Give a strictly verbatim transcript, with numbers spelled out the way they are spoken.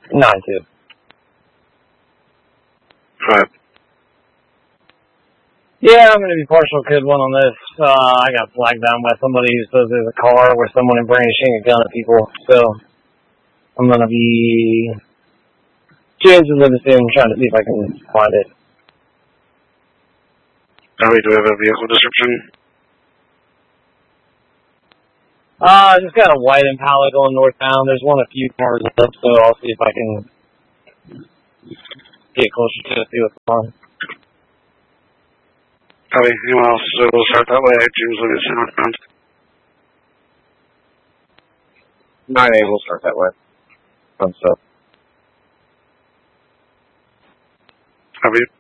nine two. Right. Yeah, I'm going to be partial kid one on this. Uh, I got flagged down by somebody who says there's a car where someone is brandishing a gun at people. So I'm going to be chances of the same, trying to see if I can find it. Probably do we have a vehicle description? Uh, I just got a white Impala going northbound. There's one a few cars up, so I'll see if I can get closer to it, see what's going on. Probably anyone else, so we'll start that way. James Lucas, northbound. nine eight will start that way. Fun stuff. Probably.